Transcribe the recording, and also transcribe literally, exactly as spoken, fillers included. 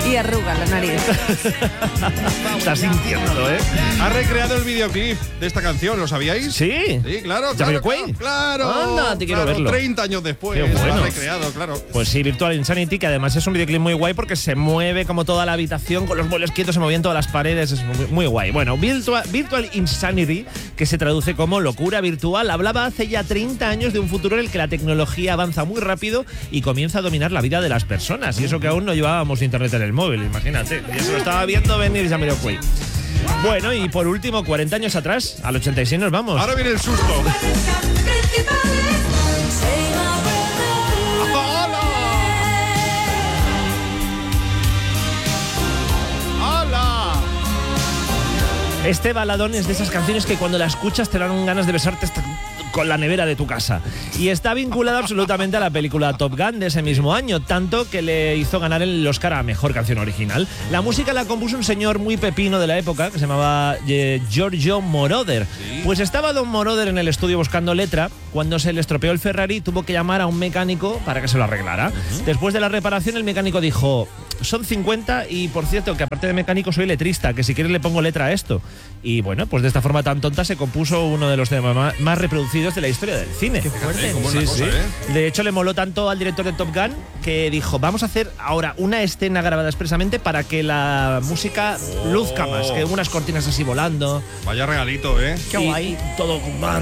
Y arruga la nariz. Está sintiendo, ¿eh? Ha recreado el videoclip de esta canción, ¿lo sabíais? Sí. Sí, claro, claro, ¿Jamiroquai? claro. Anda, te quiero claro, verlo. treinta años después Qué bueno. lo ha recreado, claro. Pues sí, Virtual Insanity, que además es un videoclip muy guay porque se mueve como toda la habitación, con los muebles quietos, se movían todas las paredes, es muy, muy guay. Bueno, Virtual, Virtual Insanity, que se traduce como locura virtual, hablaba hace ya treinta años de un futuro en el que la tecnología avanza muy rápido y comienza a dominar la vida de las personas. Y eso que aún no llevábamos internet en el móvil, imagínate. Ya se lo estaba viendo venir Jamiroquai. Bueno, y por último, cuarenta años atrás, al ochenta y seis nos vamos. Ahora viene el susto. ¡Hola! ¡Hola! Este baladón es de esas canciones que cuando la escuchas te dan ganas de besarte hasta con la nevera de tu casa. Y está vinculado absolutamente a la película Top Gun de ese mismo año, tanto que le hizo ganar el Oscar a Mejor Canción Original. La música la compuso un señor muy pepino de la época, que se llamaba eh, Giorgio Moroder. ¿Sí? Pues estaba Don Moroder en el estudio buscando letra. Cuando se le estropeó el Ferrari, tuvo que llamar a un mecánico para que se lo arreglara. Uh-huh. Después de la reparación, el mecánico dijo: son cincuenta y, por cierto, que aparte de mecánico soy letrista, que si quieres le pongo letra a esto. Y bueno, pues de esta forma tan tonta se compuso uno de los temas más reproducidos de la historia del cine. Qué fuerte. Sí, cosa, sí. ¿eh? De hecho, le moló tanto al director de Top Gun que dijo: vamos a hacer ahora una escena grabada expresamente para que la música oh. luzca más, que unas cortinas así volando. Vaya regalito, ¿eh? Qué guay. Y todo con mar.